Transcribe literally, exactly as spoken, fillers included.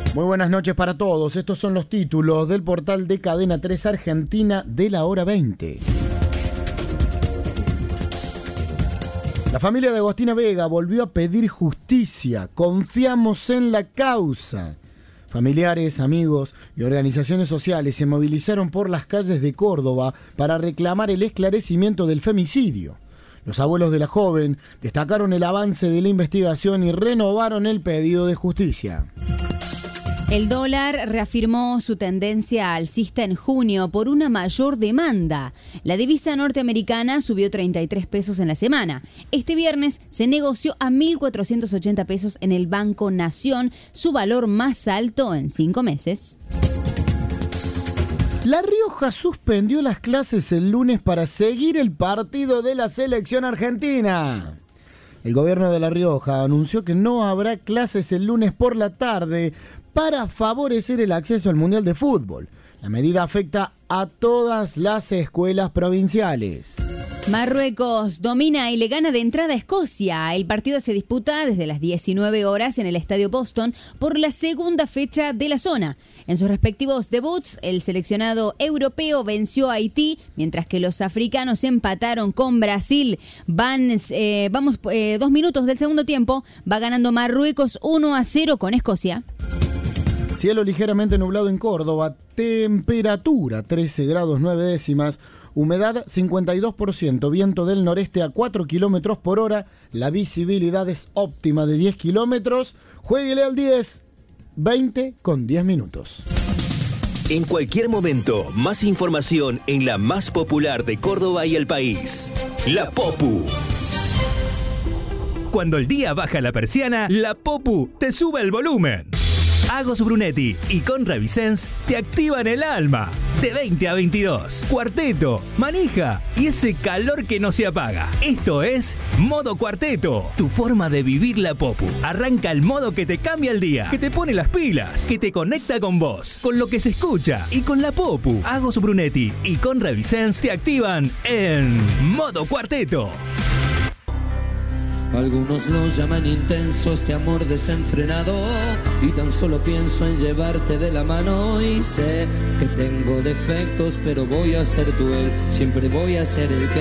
Muy buenas noches para todos. Estos son los títulos del portal de Cadena tres Argentina de la hora veinte. La familia de Agostina Vega volvió a pedir justicia. Confiamos en la causa. Familiares, amigos y organizaciones sociales se movilizaron por las calles de Córdoba para reclamar el esclarecimiento del femicidio. Los abuelos de la joven destacaron el avance de la investigación y renovaron el pedido de justicia. El dólar reafirmó su tendencia alcista en junio por una mayor demanda. La divisa norteamericana subió treinta y tres pesos en la semana. Este viernes se negoció a mil cuatrocientos ochenta pesos en el Banco Nación, su valor más alto en cinco meses. La Rioja suspendió las clases el lunes para seguir el partido de la selección argentina. El gobierno de La Rioja anunció que no habrá clases el lunes por la tarde para favorecer el acceso al Mundial de Fútbol. La medida afecta a todas las escuelas provinciales. Marruecos domina y le gana de entrada a Escocia. El partido se disputa desde las diecinueve horas en el Estadio Boston por la segunda fecha de la zona. En sus respectivos debuts, el seleccionado europeo venció a Haití, mientras que los africanos empataron con Brasil. Van, eh, vamos, eh, dos minutos del segundo tiempo, va ganando Marruecos uno a cero con Escocia. Cielo ligeramente nublado en Córdoba, temperatura trece grados nueve décimas, humedad cincuenta y dos por ciento, viento del noreste a cuatro kilómetros por hora, la visibilidad es óptima de diez kilómetros, jueguele al diez, veinte con diez minutos. En cualquier momento, más información en la más popular de Córdoba y el país. La Popu. Cuando el día baja la persiana, la Popu te sube el volumen. Agos Brunetti y Conra Vicens te activan el alma. De veinte a veintidós. Cuarteto, manija y ese calor que no se apaga. Esto es Modo Cuarteto, tu forma de vivir la Popu. Arranca el modo que te cambia el día, que te pone las pilas, que te conecta con vos, con lo que se escucha y con la Popu. Agos Brunetti y Conra Vicens te activan en Modo Cuarteto. Algunos lo llaman intenso este amor desenfrenado y tan solo pienso en llevarte de la mano y sé que tengo defectos pero voy a ser tú él, siempre voy a ser el que